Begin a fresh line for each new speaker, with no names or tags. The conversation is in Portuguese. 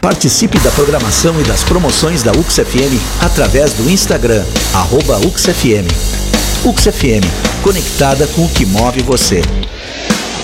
Participe da programação e das promoções da UXFM através do Instagram, @UXFM. UXFM, conectada com o que move você.